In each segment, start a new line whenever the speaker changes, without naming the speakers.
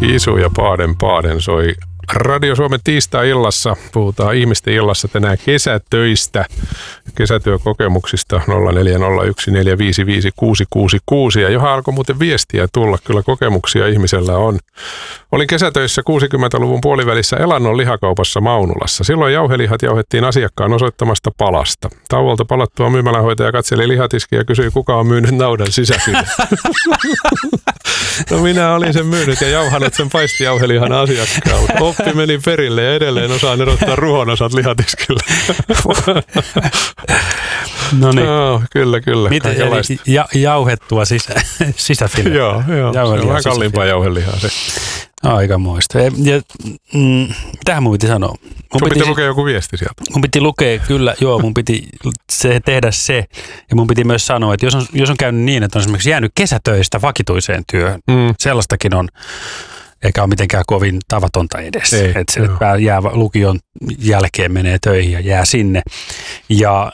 Kisu ja Paaden soi Radio Suomen tiistai-illassa. Puhutaan ihmisten illassa tänään kesätöistä, kesätyökokemuksista 0401455666. Ja johon alkoi muuten viestiä tulla, kyllä kokemuksia ihmisellä on. Olin kesätöissä 60-luvun puolivälissä Elannon lihakaupassa Maunulassa. Silloin jauhelihat jauhettiin asiakkaan osoittamasta palasta. Tauolta palattua myymälähoitaja katseli lihatiskiä ja kysyi, kuka on myynyt naudan sisäfilet. No minä olin sen myynyt ja jauhanut sen paistijauhelihan asiakkaalle. Oppi meni perille ja edelleen osaan erottaa ruhonosat lihatiskille.
No niin.
No, kyllä.
Miten jauhettua sisäfilet?
Joo. Se on vähän kalliimpaa jauhelihaa se.
Aikamoista. Mitähän mun piti sanoa?
Sun piti lukea joku viesti sieltä.
Mun piti lukea, kyllä, joo, mun piti tehdä se. Ja mun piti myös sanoa, että jos on käynyt niin, että on esimerkiksi jäänyt kesätöistä vakituiseen työhön, sellaistakin on, eikä ole mitenkään kovin tavatonta edes. Että jää lukion jälkeen, menee töihin ja jää sinne. Ja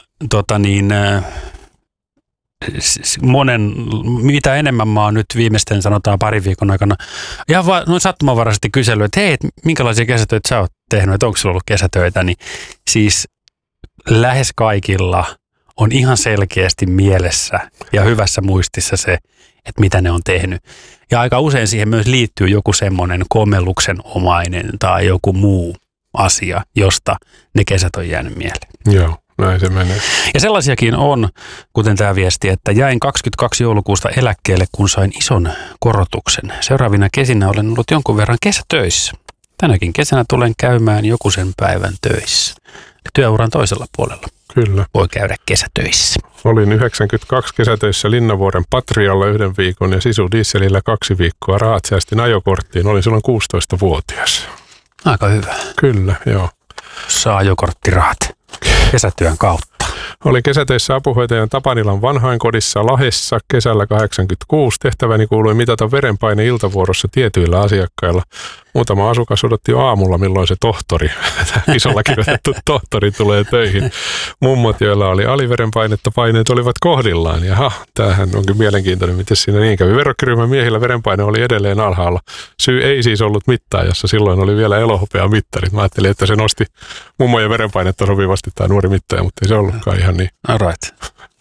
mitä enemmän mä oon nyt viimeisten sanotaan parin viikon aikana ihan vaan noin sattumanvaraisesti kysellyt, että hei, minkälaisia kesätöitä sä oot tehnyt, että onko sulla ollut kesätöitä, niin siis lähes kaikilla on ihan selkeästi mielessä ja hyvässä muistissa se, että mitä ne on tehnyt. Ja aika usein siihen myös liittyy joku semmoinen kommelluksenomainen tai joku muu asia, josta ne kesät on jäänyt mieleen.
Joo. Näin se menee.
Ja sellaisiakin on, kuten tämä viesti, että jäin 22. joulukuusta eläkkeelle, kun sain ison korotuksen. Seuraavina kesinä olen ollut jonkun verran kesätöissä. Tänäkin kesänä tulen käymään joku sen päivän töissä. Työuran toisella puolella.
Kyllä.
Voi käydä kesätöissä.
Olin 92 kesätöissä Linnavuoren Patrialla 1 viikon ja Sisu Dieselillä 2 viikkoa. Rahat säästin ajokorttiin. Olin silloin 16-vuotias.
Aika hyvä.
Kyllä, joo.
Saa ajokorttirahat kesätyön kautta.
Olin kesätöissä apuhoitajan Tapanilan vanhainkodissa Lahdessa kesällä 86. Tehtäväni kuului mitata verenpaine iltavuorossa tietyillä asiakkailla. Muutama asukas odotti aamulla, milloin se tohtori, isolla kirjoitettu tohtori, tulee töihin. Mummot, joilla oli aliverenpainetta, paineet olivat kohdillaan. Jaha, tämähän onkin mielenkiintoinen, miten siinä niin kävi. Verrokkiryhmän miehillä verenpaine oli edelleen alhaalla. Syy ei siis ollut mittaajassa, silloin oli vielä elohopea mittari. Mä ajattelin, että se nosti mummojen verenpainetta sopivasti tämä nuori mittaaja, mutta ei se ollutkaan ihan niin.
All right.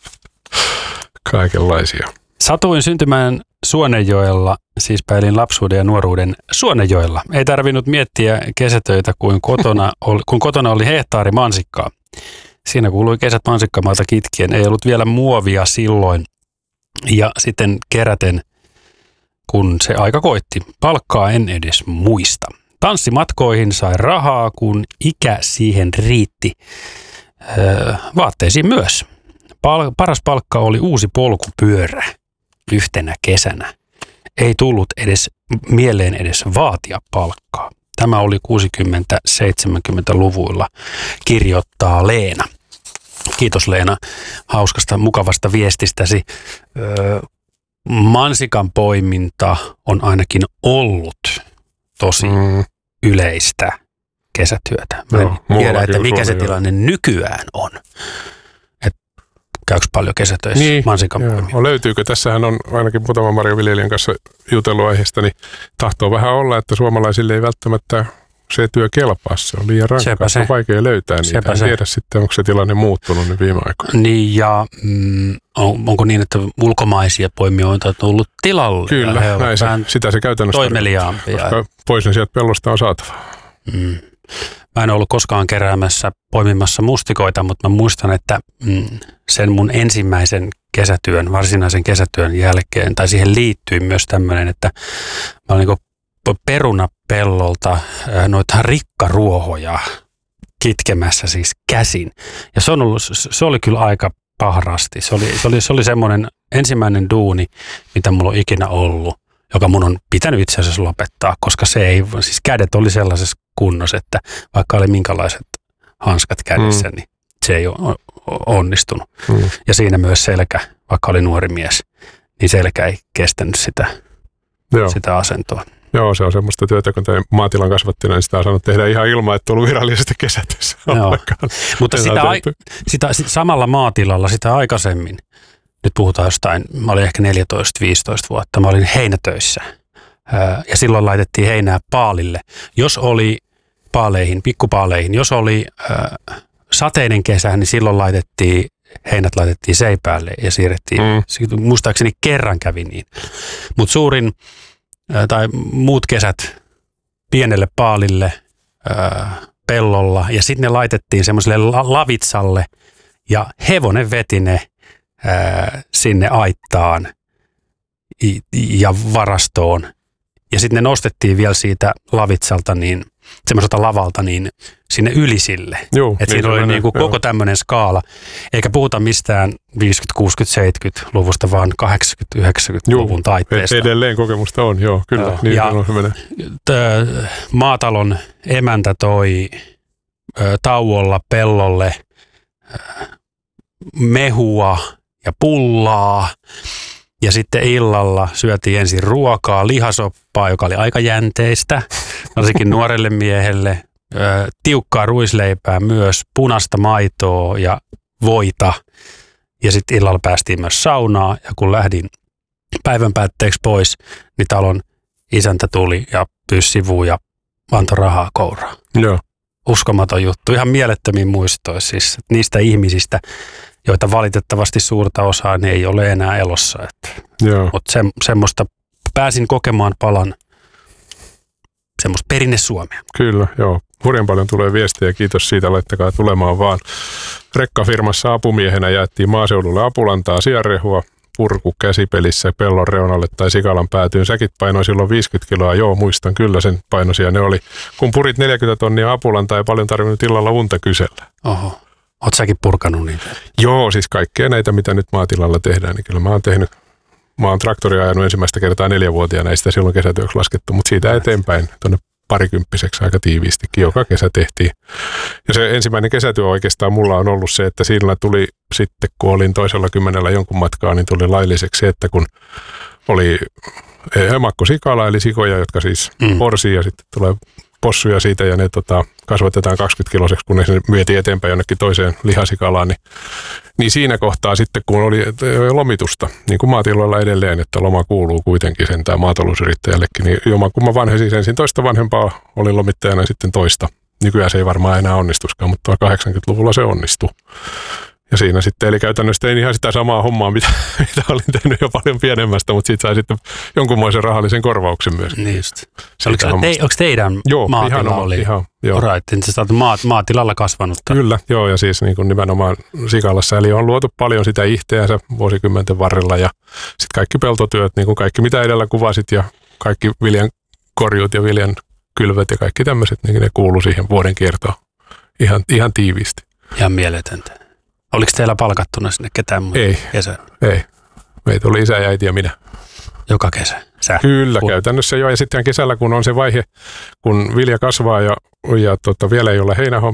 Kaikenlaisia.
Satuin syntymään Suonenjoella, siis päilin lapsuuden ja nuoruuden Suonenjoella. Ei tarvinnut miettiä kesätöitä, kun kotona oli hehtaari mansikkaa. Siinä kuului kesät mansikkamaalta kitkien. Ei ollut vielä muovia silloin. Ja sitten keräten, kun se aika koitti. Palkkaa en edes muista. Tanssimatkoihin sai rahaa, kun ikä siihen riitti. Vaatteisiin myös. Paras palkka oli uusi polkupyörä yhtenä kesänä. Ei tullut mieleen edes vaatia palkkaa. Tämä oli 60-70-luvuilla, kirjoittaa Leena. Kiitos Leena hauskasta, mukavasta viestistäsi. Mansikan poiminta on ainakin ollut tosi yleistä kesätyötä. Mä en tiedä, että mikä se tilanne nykyään on. Käykö paljon kesätöissä mansikan poimia?
Löytyykö? Tässähän on ainakin muutaman marjaviljelijän kanssa jutellut aiheesta, niin tahtoo vähän olla, että suomalaisille ei välttämättä se työ kelpaa. Se on liian rankkaa, se on vaikea löytää niitä. En tiedä sitten, onko se tilanne muuttunut niin viime aikoina.
Niin ja onko niin, että ulkomaisia poimijoita on tullut tilalle?
Kyllä, näin sitä se käytännössä
toimeliaampia.
Koska pois ne sieltä pellosta on saatava.
Mä en ollut koskaan keräämässä, poimimassa mustikoita, mutta mä muistan, että sen mun ensimmäisen kesätyön, varsinaisen kesätyön jälkeen, tai siihen liittyy myös tämmöinen, että mä olin niin perunapellolta noita rikkaruohoja kitkemässä siis käsin. Ja se oli kyllä aika pahrasti. Se oli semmoinen ensimmäinen duuni, mitä mulla on ikinä ollut, joka mun on pitänyt itse asiassa lopettaa, koska siis kädet oli sellaisessa kunnossa, että vaikka oli minkälaiset hanskat kädessä, niin se ei ole onnistunut. Ja siinä myös selkä, vaikka oli nuori mies, niin selkä ei kestänyt sitä asentoa.
Joo, se on semmoista työtä, kun tein maatilan kasvattina, niin sitä on saanut tehdä ihan ilman, että on ollut virallisesti kesätöissä.
Mutta sitä samalla maatilalla sitä aikaisemmin, nyt puhutaan jostain, mä olin ehkä 14-15 vuotta, mä olin heinätöissä ja silloin laitettiin heinää paalille. Jos oli pikkupaaleihin, jos oli sateinen kesä, niin silloin heinät laitettiin seipäälle ja siirrettiin. Muistaakseni kerran kävi niin. Mutta muut kesät pienelle paalille pellolla ja sitten ne laitettiin semmoiselle lavitsalle ja hevonen veti ne sinne aittaan ja varastoon. Ja sitten ne nostettiin vielä siitä lavitsalta, niin semmoiselta lavalta, niin sinne ylisille. Että siinä oli niinku koko tämmöinen skaala. Eikä puhuta mistään 50-, 60-, 70-luvusta, vaan 80-90-luvun taitteesta.
Edelleen kokemusta on, joo, kyllä.
Joo.
Niin
ja maatalon emäntä toi tauolla pellolle mehua ja pullaa. Ja sitten illalla syötiin ensin ruokaa, lihasoppaa, joka oli aika jänteistä, varsinkin nuorelle miehelle. Tiukkaa ruisleipää myös, punaista maitoa ja voita. Ja sitten illalla päästiin myös saunaan. Ja kun lähdin päivän päätteeksi pois, niin talon isäntä tuli ja pyysi sivuun ja antoi rahaa kouraan.
Joo.
Uskomaton juttu. Ihan mielettömiin muistoissa siis niistä ihmisistä, joita valitettavasti suurta osaa ne ei ole enää elossa. Mutta semmoista pääsin kokemaan palan semmoista perinne Suomea.
Kyllä, joo. Hurjan paljon tulee viestiä, kiitos siitä, laittakaa tulemaan vaan. Rekkafirmassa apumiehenä jaettiin maaseudulle apulantaa, sianrehua, purku käsipelissä pellon reunalle tai sikalan päätyyn. Säkit painoi silloin 50 kiloa, joo muistan kyllä sen painoisia ne oli. Kun purit 40 tonnia apulantaa ei paljon tarvinnut illalla unta kysellä.
Oho. Oot säkin purkanut niitä? Joo,
siis kaikkea näitä, mitä nyt maatilalla tehdään, niin kyllä mä oon traktoria ajanut ensimmäistä kertaa 4-vuotiaana, ei sitä silloin kesätyöksi laskettu, mutta siitä eteenpäin tuonne parikymppiseksi aika tiiviistikin joka kesä tehtiin. Ja se ensimmäinen kesätyö oikeastaan mulla on ollut se, että siinä tuli sitten, kun olin toisella 10 jonkun matkaa, niin tuli lailliseksi, että kun oli emakkosikala, eli sikoja, jotka siis porsii ja sitten tulee possuja siitä ja ne kasvatetaan 20-kiloiseksi, kun ne vietiin eteenpäin jonnekin toiseen lihasikalaan, niin siinä kohtaa sitten, kun oli lomitusta, niin kuin maatiloilla edelleen, että loma kuuluu kuitenkin sentään maatalousyrittäjällekin, niin jommankumman vanhesi ensin toista vanhempaa, oli lomittajana sitten toista. Nykyään se ei varmaan enää onnistuskaan, mutta 80-luvulla se onnistui. Ja siinä sitten, eli käytännössä tein ihan sitä samaa hommaa, mitä olin tehnyt jo paljon pienemmästä, mutta siitä sai sitten jonkunmoisen rahallisen korvauksen myös.
Niin just. Onko teidän maatila oli?
Ihan, joo.
Right, sä olet maatilalla kasvanut.
Kyllä, joo, ja siis niin kuin nimenomaan sikalassa, eli on luotu paljon sitä ihteänsä vuosikymmenten varrella, ja sitten kaikki peltotyöt, niin kuin kaikki mitä edellä kuvasit, ja kaikki viljan korjuut ja viljan kylvöt ja kaikki tämmöiset, niin ne kuuluu siihen vuoden kiertoon ihan tiiviisti.
Ihan mieletöntä. Oliko teillä palkattuna sinne ketään muuta?
Ei. Meitä oli isä ja äiti ja minä.
Joka kesä?
Kyllä, käytännössä jo. Ja sitten kesällä, kun on se vaihe, kun vilja kasvaa ja vielä ei ole heinähommia,